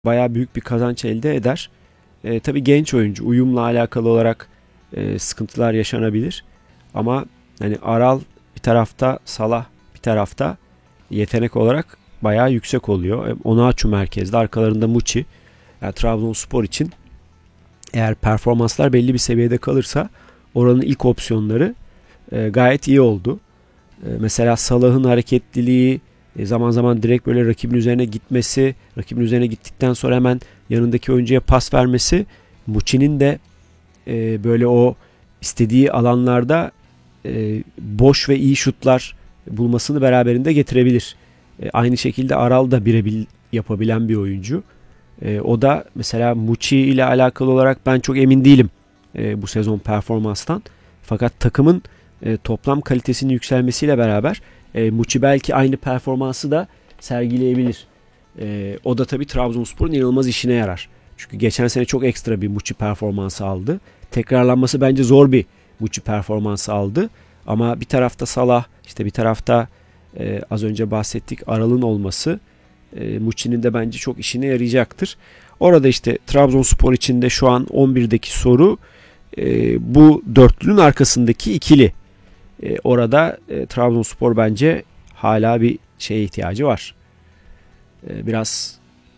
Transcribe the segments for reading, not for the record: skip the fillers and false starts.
bayağı büyük bir kazanç elde eder. Tabii genç oyuncu, uyumla alakalı olarak sıkıntılar yaşanabilir. Ama hani Aral bir tarafta, Salah bir tarafta yetenek olarak bayağı yüksek oluyor. Onaçu merkezde, arkalarında Muçi. Yani Trabzonspor için eğer performanslar belli bir seviyede kalırsa oranın ilk opsiyonları gayet iyi oldu. Mesela Salah'ın hareketliliği, zaman zaman direkt böyle rakibin üzerine gitmesi, rakibin üzerine gittikten sonra hemen yanındaki oyuncuya pas vermesi, Muçi'nin de böyle o istediği alanlarda boş ve iyi şutlar bulmasını beraberinde getirebilir. Aynı şekilde Aral da birebir yapabilen bir oyuncu. O da mesela Muçi ile alakalı olarak ben çok emin değilim bu sezon performanstan. Fakat takımın toplam kalitesinin yükselmesiyle beraber Muçi belki aynı performansı da sergileyebilir. O da tabii Trabzonspor'un inanılmaz işine yarar. Çünkü geçen sene çok ekstra bir Muçi performansı aldı. Tekrarlanması bence zor bir Muçi performansı aldı. Ama bir tarafta Salah, işte bir tarafta az önce bahsettik Aral'ın olması Muçi'nin de bence çok işine yarayacaktır. Orada işte Trabzonspor için de şu an 11'deki soru bu dörtlünün arkasındaki ikili. Orada Trabzonspor bence hala bir şeye ihtiyacı var. Biraz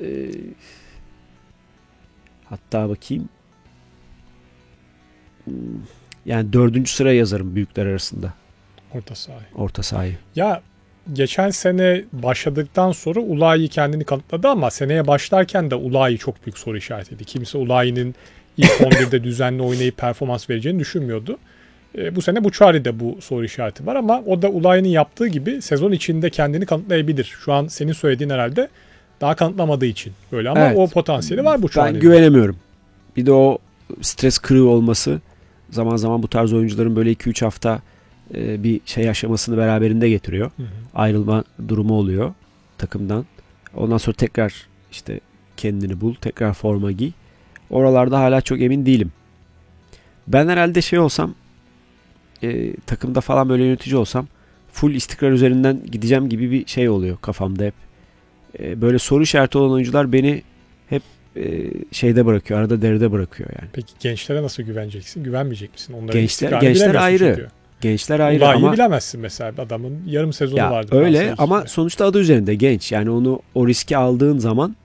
hatta bakayım, yani 4. sıraya yazarım büyükler arasında. Orta sahayı. Orta sahayı. Ya geçen sene başladıktan sonra Ulayi kendini kanıtladı ama seneye başlarken de Ulayi çok büyük soru işaretiydi. Kimse Ulayi'nin ilk 11'de düzenli oynayıp performans vereceğini düşünmüyordu. Bu sene Buçuari'de bu soru işareti var ama o da Ulayi'nin yaptığı gibi sezon içinde kendini kanıtlayabilir. Şu an senin söylediğin herhalde daha kanıtlamadığı için böyle ama Evet. o potansiyeli var Buçuari'nin. Ben güvenemiyorum. Bir de o stres kırığı olması, zaman zaman bu tarz oyuncuların böyle 2-3 hafta bir şey aşamasını beraberinde getiriyor. Hı hı. Ayrılma durumu oluyor takımdan. Ondan sonra tekrar işte kendini bul, tekrar forma giy. Oralarda hala çok emin değilim. Ben herhalde şey olsam, takımda falan böyle yönetici olsam full istikrar üzerinden gideceğim gibi bir şey oluyor kafamda hep. Böyle soru işareti olan oyuncular beni hep şeyde bırakıyor, arada deride bırakıyor yani. Peki gençlere nasıl güveneceksin? Güvenmeyecek misin? Onların Gençler bilemiyorsun ayrı. çünkü. Gençler ayrı Ulayi'yi ama bilemezsin mesela. Adamın yarım sezonu ya vardı. öyle Fransa ama liginde. sonuçta adı üzerinde genç. Yani onu o riski aldığın zaman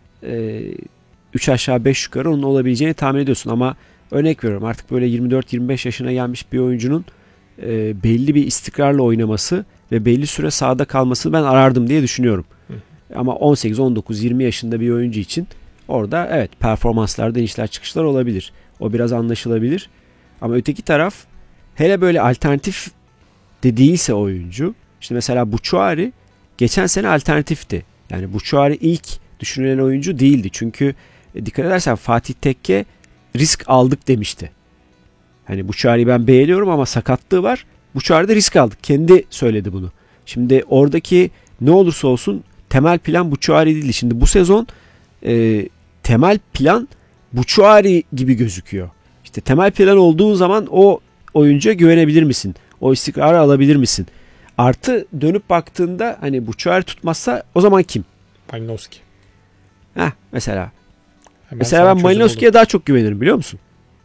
3 aşağı 5 yukarı onun olabileceğini tahmin ediyorsun ama örnek veriyorum, artık böyle 24-25 yaşına gelmiş bir oyuncunun belli bir istikrarla oynaması ve belli süre sahada kalmasını ben arardım diye düşünüyorum. Hı. Ama 18, 19, 20 yaşında bir oyuncu için orada evet performanslarda inişler çıkışlar olabilir. O biraz anlaşılabilir. Ama öteki taraf, hele böyle alternatif de değilse oyuncu. İşte mesela Buçuari geçen sene alternatifti. Yani Buçuari ilk düşünülen oyuncu değildi. Çünkü dikkat edersen Fatih Tekke risk aldık demişti. Hani Buçuari'yi ben beğeniyorum ama sakatlığı var. Buçuari'de risk aldık. Kendi söyledi bunu. Şimdi oradaki ne olursa olsun temel plan Buçuari değildi. Şimdi bu sezon temel plan Buçuari gibi gözüküyor. İşte temel plan olduğu zaman o oyuncuya güvenebilir misin? O istikrarı alabilir misin? Artı dönüp baktığında hani Buçuari tutmazsa o zaman kim? Malinowski. Mesela. Hemen Mesela sana ben çözüm Malinowski'ye daha çok güvenirim, biliyor musun?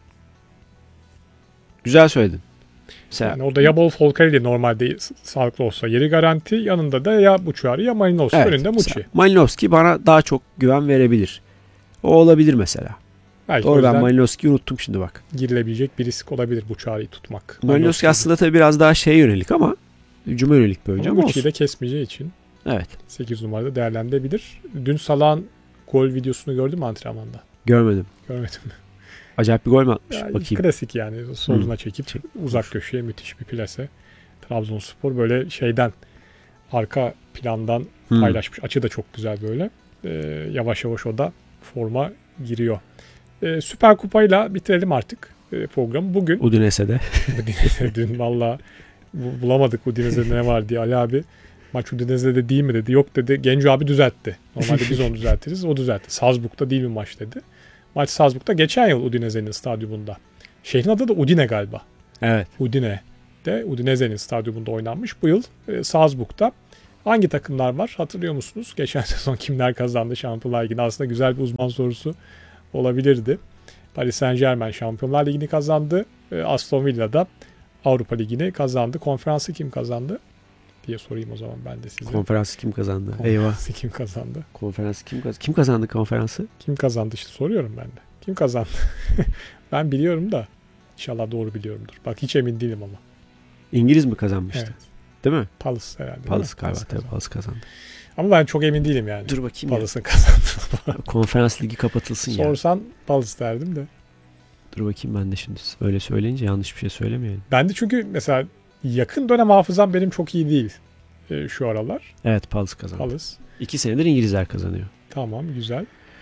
Güzel söyledin. Mesela Yani orada ya Bol Folcari normalde sağlıklı olsa yeri garanti, yanında da ya Buçuari ya Malinowski, evet, önünde Muçi. Malinowski bana daha çok güven verebilir. O olabilir mesela. Belki o Doğru, ben yüzden Malinowski'yi unuttum şimdi bak. girilebilecek bir risk olabilir Buçuari'yi tutmak. Malinowski aslında tabii biraz daha şeye yönelik ama hücuma yönelik bir oyuncu ama Muçi'yi olsun. de kesmeyeceği için Evet. 8 numarada değerlendirebilir. Dün Salah'ın gol videosunu gördün mü antrenmanda? Görmedim. Görmedim. Acayip bir gol mü atmış? Ya, Bakayım. klasik yani. Soluna çekip uzak köşeye müthiş bir plase. Trabzonspor böyle şeyden, arka plandan paylaşmış. Açı da çok güzel böyle. Yavaş yavaş o da forma giriyor. Süper Kupa'yla bitirelim artık programı. Bugün Udinese'de. dün valla bulamadık Udinese'de ne var diye Ali abi. Maç Udinese'de değil mi dedi. Yok dedi. Genco abi düzeltti. Normalde biz onu düzeltiriz. O düzeltti. Salzburg'da değil mi maç dedi. Maç Salzburg'da geçen yıl Udinese'nin stadyumunda. Şehrin adı da Udine galiba. Evet. Udine'de Udinese'nin stadyumunda oynanmış. Bu yıl Salzburg'da. Hangi takımlar var? Hatırlıyor musunuz? Geçen sezon kimler kazandı Şampiyonlar Ligi'ni? Aslında güzel bir uzman sorusu olabilirdi. Paris Saint-Germain Şampiyonlar Ligi'ni kazandı. Aston Villa da Avrupa Ligi'ni kazandı. Konferansı kim kazandı diye sorayım o zaman ben de size. Konferansı kim kazandı? Konferansı kim kazandı? Konferansı kim kazandı? Kim kazandı konferansı? Kim kazandı işte soruyorum ben de. Kim kazandı? Ben biliyorum da inşallah doğru biliyorumdur. Bak hiç emin değilim ama. İngiliz mi kazanmıştı? Evet. Değil mi? Palace herhalde. Palace galiba. Palace kazandı. Ama ben çok emin değilim yani. Dur bakayım Palace'ın kazandı. Konferans ligi kapatılsın ya. Sorsan Palace derdim de. Dur bakayım ben de şimdi öyle söyleyince yanlış bir şey söylemeyelim. Ben de çünkü mesela yakın dönem hafızam benim çok iyi değil şu aralar. Evet Palace kazandı. Palace. 2 senedir İngilizler kazanıyor. Tamam güzel.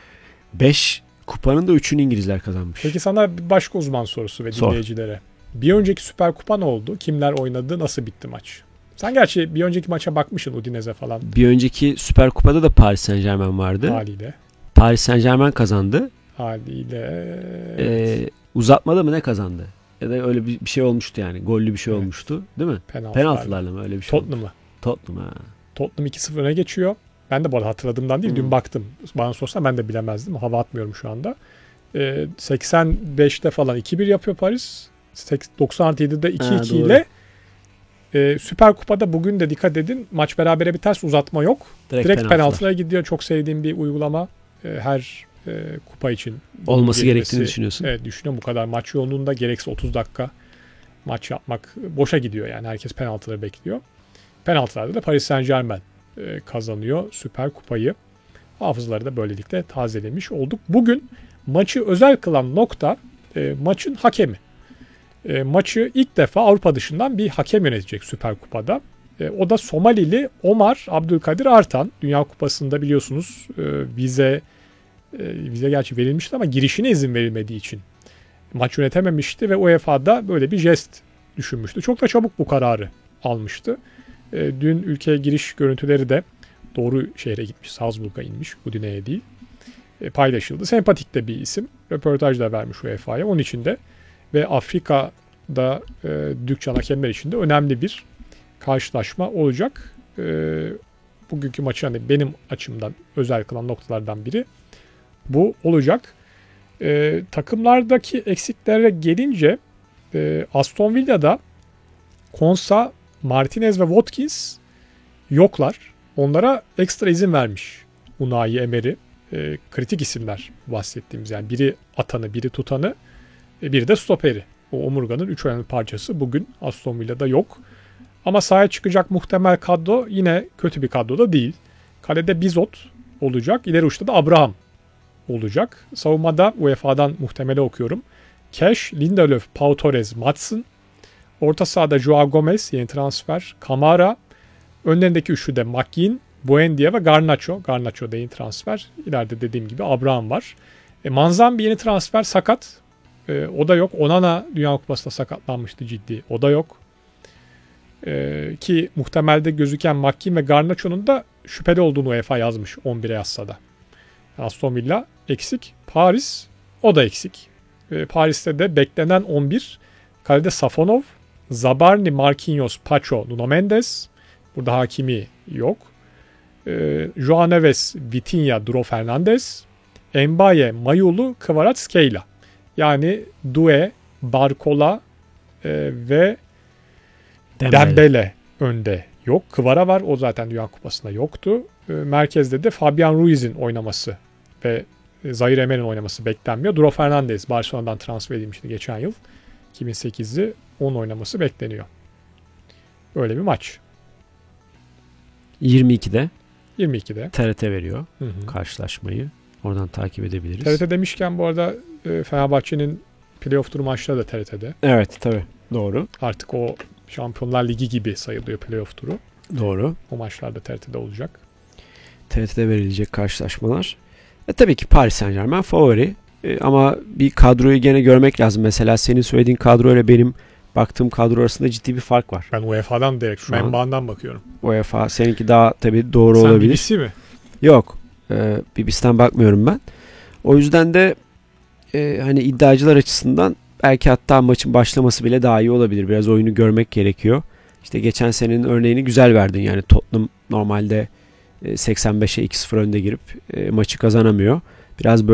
5 kupanın da 3'ünü İngilizler kazanmış. Peki sana bir başka uzman sorusu ve dinleyicilere. Bir önceki Süper Kupa ne oldu? Kimler oynadı? Nasıl bitti maç? Sen gerçi bir önceki maça bakmışsın Udinese falan. Bir önceki Süper Kupa'da da Paris Saint-Germain vardı. Haliyle. Paris Saint-Germain kazandı. Haliyle. Uzatmada mı ne kazandı? Ya da öyle bir şey olmuştu yani. Gollü bir şey olmuştu. Değil mi? Penaltılarla mı öyle bir şey? Tottenham'ı. Tottenham ha. Tottenham 2-0 öne geçiyor. Ben de bu arada hatırladığımdan değil. Dün baktım. Bana sorsan ben de bilemezdim. Hava atmıyorum şu anda. 85'te falan 2-1 yapıyor Paris. 97'de 2-2 ile Süper Kupa'da bugün de dikkat edin maç berabere biterse uzatma yok. Direkt penaltılara gidiyor. Çok sevdiğim bir uygulama. Her kupa için. Olması gerektiğini düşünüyorsun. Evet düşünüyorum. Bu kadar maç yoğunluğunda gerekse 30 dakika maç yapmak boşa gidiyor. Yani herkes penaltıları bekliyor. Penaltılarda da Paris Saint-Germain kazanıyor Süper Kupayı. Hafızları da böylelikle tazelemiş olduk. Bugün maçı özel kılan nokta maçın hakemi. Maçı ilk defa Avrupa dışından bir hakem yönetecek Süper Kupa'da. O da Somalili Omar Abdülkadir Artan. Dünya Kupası'nda biliyorsunuz vize gerçi verilmişti ama girişine izin verilmediği için maç yönetememişti ve UEFA'da böyle bir jest düşünmüştü. Çok da çabuk bu kararı almıştı. Dün ülkeye giriş görüntüleri de doğru şehre gitmiş, Salzburg'a inmiş, Udine'ye değil. Paylaşıldı. Sempatik de bir isim. Röportaj da vermiş UEFA'ya. Onun için de ve Afrika'da Dükkan hakemler için de önemli bir karşılaşma olacak. Bugünkü maçı hani benim açımdan özel kılan noktalardan biri bu olacak. Takımlardaki eksiklere gelince Aston Villa'da Konsa, Martinez ve Watkins yoklar. Onlara ekstra izin vermiş Unai Emery. Kritik isimler bahsettiğimiz yani biri atanı, biri tutanı, biri de stoperi. O omurganın 3 önemli parçası bugün Aston Villa'da yok. Ama sahaya çıkacak muhtemel kadro yine kötü bir kadro da değil. Kalede Bizot olacak. İleri uçta da Abraham olacak. Savunmada UEFA'dan muhtemeli okuyorum. Cash, Lindelöf, Pau Torres, Maatsen. Orta sahada Joao Gomez yeni transfer. Kamara. Önlerindeki üçlü de McGinn, Buendia ve Garnacho. Garnacho da yeni transfer. İleride dediğim gibi Abraham var. Manzambi yeni transfer sakat. O da yok. Onana Dünya Kupası'nda sakatlanmıştı ciddi. O da yok. Ki muhtemelde gözüken McGinn ve Garnacho'nun da şüpheli olduğunu UEFA yazmış 11'e yazsa da. Aston Villa eksik. Paris o da eksik. Paris'te de beklenen 11. Kalede Safonov, Zabarni, Marquinhos, Pacho, Nuno Mendes. Burada Hakimi yok. Joao Neves, Vitinha, Duro Fernandes. Mbaye, Mayulu, Kvaratskhelia. Yani Due, Barcola ve Dembele önde yok. Kvara var. O zaten Dünya Kupası'nda yoktu. Merkezde de Fabian Ruiz'in oynaması ve Zaire Emery'nin oynaması beklenmiyor. Duro Fernandes Barcelona'dan transfer edilmişti geçen yıl. 2008'de onun oynaması bekleniyor. Öyle bir maç. 22'de 22'de. TRT veriyor karşılaşmayı. Oradan takip edebiliriz. TRT demişken bu arada Fenerbahçe'nin playoff turu maçları da TRT'de. Evet tabii. Doğru. Artık o Şampiyonlar Ligi gibi sayılıyor playoff turu. Doğru. O maçlar da TRT'de olacak. TRT'de verilecek karşılaşmalar. Tabii ki Paris Saint-Germain favori. Ama bir kadroyu gene görmek lazım. Mesela senin söylediğin kadro ile benim baktığım kadro arasında ciddi bir fark var. Ben UEFA'dan direkt şu menbaandan bakıyorum. UEFA seninki daha tabii doğru Sen olabilir. BBC mi? Yok. BBC'den bakmıyorum ben. O yüzden de hani iddiacılar açısından belki hatta maçın başlaması bile daha iyi olabilir. Biraz oyunu görmek gerekiyor. İşte geçen senenin örneğini güzel verdin. Yani Tottenham Normalde 85'e 2-0 önde girip maçı kazanamıyor. Biraz